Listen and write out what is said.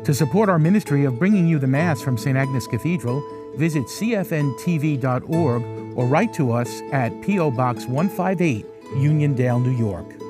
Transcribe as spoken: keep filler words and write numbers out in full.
To support our ministry of bringing you the Mass from Saint Agnes Cathedral, visit c f n t v dot org or write to us at P O. Box one fifty-eight, Uniondale, New York.